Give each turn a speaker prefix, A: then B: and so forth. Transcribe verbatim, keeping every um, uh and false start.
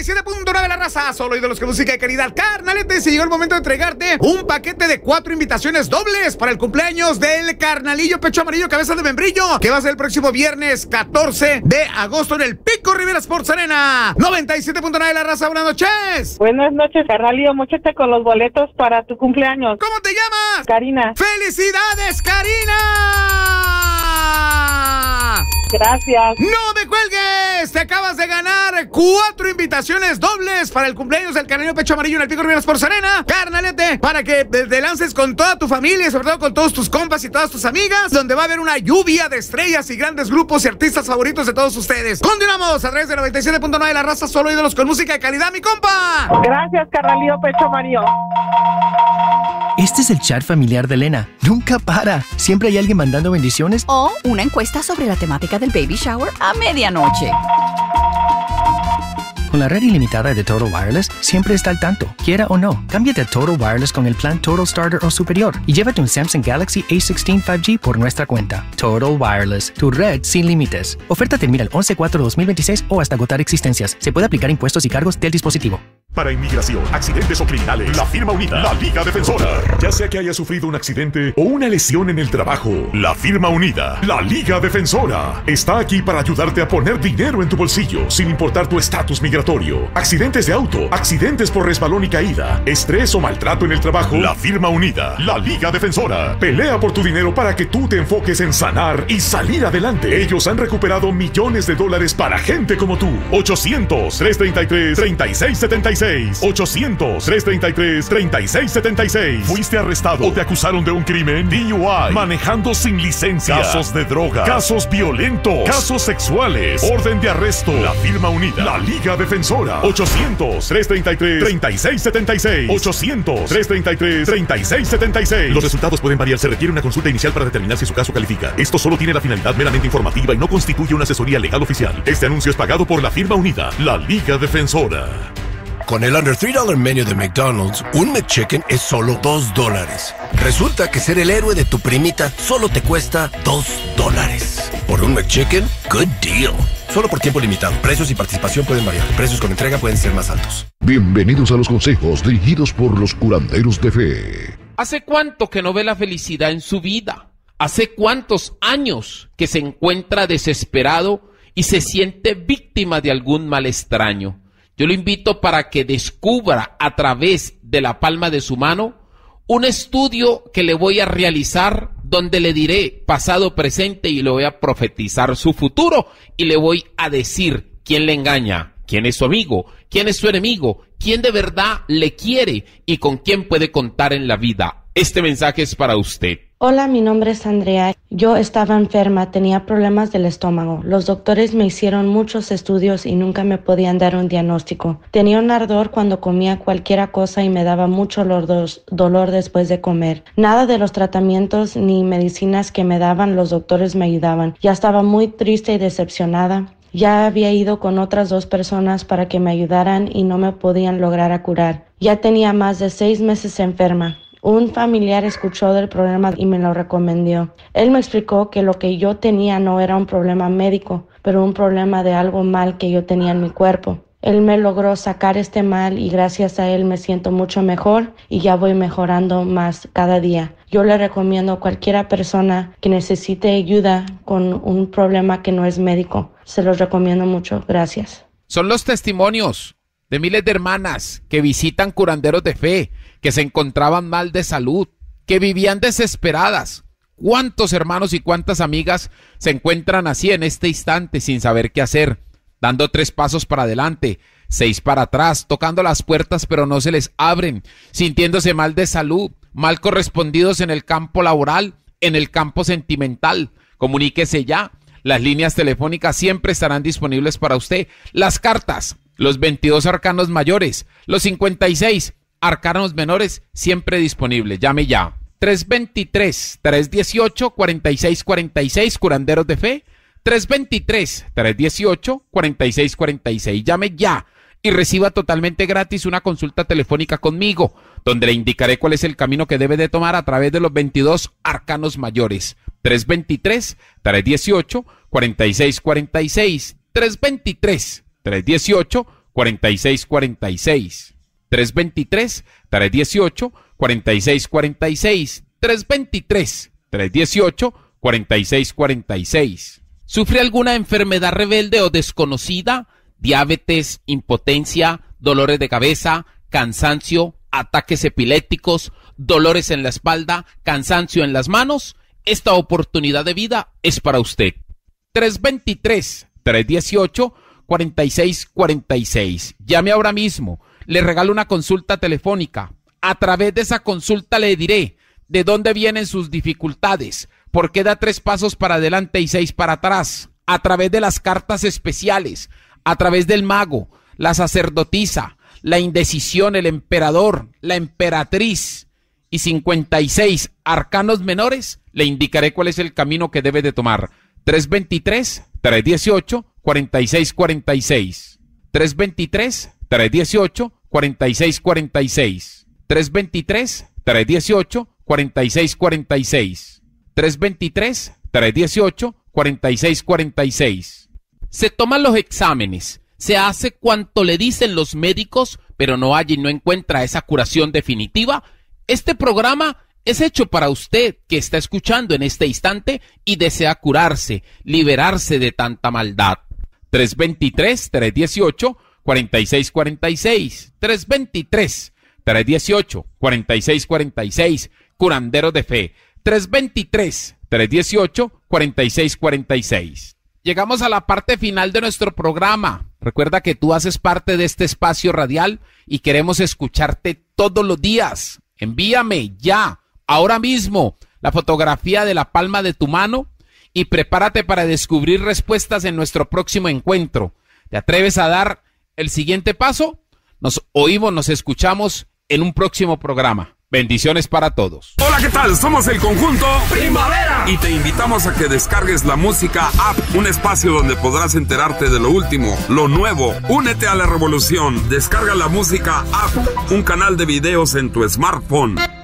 A: siete punto nueve la raza, solo ídolos que música de calidad. Carnalete, se llegó el momento de entregarte un paquete de cuatro invitaciones dobles para el cumpleaños del carnalillo Pecho Amarillo Cabeza de Membrillo, que va a ser el próximo viernes catorce de agosto en el Pico Rivera Sports Arena. noventa y siete punto nueve la raza, buenas noches.
B: Buenas noches, carnalillo, móchate con los boletos para tu cumpleaños.
A: ¿Cómo te llamas?
B: Karina.
A: ¡Felicidades, Karina!
B: Gracias.
A: ¡No me cuelgues! Te acabas de ganar cuatro invitaciones dobles para el cumpleaños del carnalillo Pecho Amarillo en el Pico Rivera Sports Arena. Carnalete, para que te lances con toda tu familia y sobre todo con todos tus compas y todas tus amigas, donde va a haber una lluvia de estrellas y grandes grupos y artistas favoritos de todos ustedes. Continuamos a través de noventa y siete punto nueve la raza, solo ídolos con música de calidad, mi compa.
B: Gracias, carnalillo Pecho Amarillo.
C: Este es el chat familiar de Elena. Nunca para. Siempre hay alguien mandando bendiciones.
D: O una encuesta sobre la temática del baby shower a medianoche.
C: Con la red ilimitada de Total Wireless, siempre está al tanto. Quiera o no, cámbiate a Total Wireless con el plan Total Starter o superior y llévate un Samsung Galaxy A dieciséis cinco G por nuestra cuenta. Total Wireless, tu red sin límites. Oferta termina el once cuatro dos mil veintiséis o hasta agotar existencias. Se puede aplicar impuestos y cargos del dispositivo.
E: Para inmigración, accidentes o criminales, la firma unida, la Liga Defensora. Ya sea que haya sufrido un accidente o una lesión en el trabajo, la firma unida, la Liga Defensora, está aquí para ayudarte a poner dinero en tu bolsillo, sin importar tu estatus migratorio. Accidentes de auto, accidentes por resbalón y caída, estrés o maltrato en el trabajo, la firma unida, la Liga Defensora. Pelea por tu dinero para que tú te enfoques en sanar y salir adelante. Ellos han recuperado millones de dólares para gente como tú. ochocientos, trescientos treinta y tres, treinta y seis setenta y seis. ochocientos, trescientos treinta y tres, treinta y seis setenta y seis. ¿Fuiste arrestado o te acusaron de un crimen? D U I, manejando sin licencia, casos de droga, casos violentos, casos sexuales, orden de arresto. La firma unida, la Liga Defensora. ochocientos, trescientos treinta y tres, treinta y seis setenta y seis. ochocientos, trescientos treinta y tres, treinta y seis setenta y seis. Los resultados pueden variar. Se requiere una consulta inicial para determinar si su caso califica. Esto solo tiene la finalidad meramente informativa y no constituye una asesoría legal oficial. Este anuncio es pagado por la firma unida, la Liga Defensora.
F: Con el Under tres dólares Menu de McDonald's, un McChicken es solo dos dólares. Resulta que ser el héroe de tu primita solo te cuesta dos dólares. Por un McChicken, good deal. Solo por tiempo limitado. Precios y participación pueden variar. Precios con entrega pueden ser más altos.
G: Bienvenidos a los consejos dirigidos por los curanderos de fe.
H: ¿Hace cuánto que no ve la felicidad en su vida? ¿Hace cuántos años que se encuentra desesperado y se siente víctima de algún mal extraño? Yo lo invito para que descubra a través de la palma de su mano un estudio que le voy a realizar donde le diré pasado, presente y le voy a profetizar su futuro y le voy a decir quién le engaña, quién es su amigo, quién es su enemigo, quién de verdad le quiere y con quién puede contar en la vida. Este mensaje es para usted.
I: Hola, mi nombre es Andrea. Yo estaba enferma, tenía problemas del estómago. Los doctores me hicieron muchos estudios y nunca me podían dar un diagnóstico. Tenía un ardor cuando comía cualquier cosa y me daba mucho dolor después de comer. Nada de los tratamientos ni medicinas que me daban los doctores me ayudaban. Ya estaba muy triste y decepcionada. Ya había ido con otras dos personas para que me ayudaran y no me podían lograr a curar. Ya tenía más de seis meses enferma. Un familiar escuchó del problema y me lo recomendó. Él me explicó que lo que yo tenía no era un problema médico, pero un problema de algo mal que yo tenía en mi cuerpo. Él me logró sacar este mal y gracias a él me siento mucho mejor y ya voy mejorando más cada día. Yo le recomiendo a cualquier persona que necesite ayuda con un problema que no es médico. Se los recomiendo mucho. Gracias.
H: Son los testimonios de miles de hermanas que visitan curanderos de fe, que se encontraban mal de salud, que vivían desesperadas. ¿Cuántos hermanos y cuántas amigas se encuentran así en este instante sin saber qué hacer? Dando tres pasos para adelante, seis para atrás, tocando las puertas pero no se les abren, sintiéndose mal de salud, mal correspondidos en el campo laboral, en el campo sentimental. Comuníquese ya. Las líneas telefónicas siempre estarán disponibles para usted. Las cartas, los veintidós arcanos mayores, los cincuenta y seis arcanos menores, siempre disponibles. Llame ya. tres dos tres, tres uno ocho, cuatro seis cuatro seis, curanderos de fe. tres dos tres, tres uno ocho, cuatro seis cuatro seis. Llame ya y reciba totalmente gratis una consulta telefónica conmigo, donde le indicaré cuál es el camino que debe de tomar a través de los veintidós arcanos mayores. tres dos tres, tres uno ocho, cuatro seis cuatro seis. tres dos tres, tres uno ocho, cuarenta y seis cuarenta y seis. tres dos tres, tres uno ocho, cuarenta y seis cuarenta y seis. tres dos tres, tres uno ocho, cuarenta y seis cuarenta y seis. ¿Sufre alguna enfermedad rebelde o desconocida? Diabetes, impotencia, dolores de cabeza, cansancio, ataques epilépticos, dolores en la espalda, cansancio en las manos. Esta oportunidad de vida es para usted. tres dos tres, tres uno ocho, cuarenta y seis cuarenta y seis. Llame ahora mismo. Le regalo una consulta telefónica. A través de esa consulta le diré de dónde vienen sus dificultades, por qué da tres pasos para adelante y seis para atrás. A través de las cartas especiales, a través del mago, la sacerdotisa, la indecisión, el emperador, la emperatriz y cincuenta y seis arcanos menores, le indicaré cuál es el camino que debe de tomar. tres dos tres, tres uno ocho, cuarenta y seis cuarenta y seis. tres dos tres, tres uno ocho, cuarenta y seis cuarenta y seis. tres dos tres, tres uno ocho, cuarenta y seis cuarenta y seis. tres dos tres, tres uno ocho, cuarenta y seis cuarenta y seis. Se toman los exámenes, se hace cuanto le dicen los médicos, pero no hay y no encuentra esa curación definitiva. Este programa es hecho para usted que está escuchando en este instante y desea curarse, liberarse de tanta maldad. tres dos tres, tres uno ocho, cuarenta y seis cuarenta y seis. tres dos tres, tres uno ocho, cuarenta y seis cuarenta y seis. Curandero de Fe. tres dos tres, tres uno ocho, cuarenta y seis cuarenta y seis. Llegamos a la parte final de nuestro programa. Recuerda que tú haces parte de este espacio radial y queremos escucharte todos los días. Envíame ya, ahora mismo, la fotografía de la palma de tu mano y prepárate para descubrir respuestas en nuestro próximo encuentro. ¿Te atreves a dar el siguiente paso? Nos oímos, nos escuchamos en un próximo programa. Bendiciones para todos.
J: Hola, ¿qué tal? Somos el Conjunto Primavera y te invitamos a que descargues la música app, un espacio donde podrás enterarte de lo último, lo nuevo. Únete a la revolución. Descarga la música app, un canal de videos en tu smartphone.